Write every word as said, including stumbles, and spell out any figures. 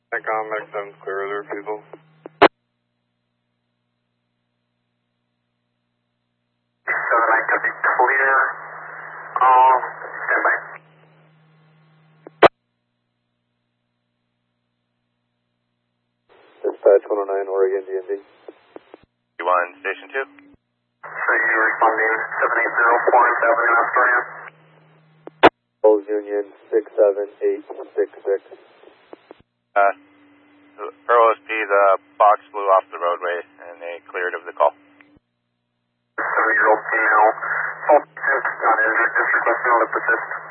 Icon, Max seven, clear other people. seven nine could be clear. Um, stand by. Dispatch one oh nine, Oregon D M V. You one, Station two? So you're responding seven eight zero Florence Avenue, Astoria. Bulls Union six seven eight six six. Uh, for O S P, the box flew off the roadway and they cleared of the call. seven year old female, full temp, not injured, just requesting a lip assist.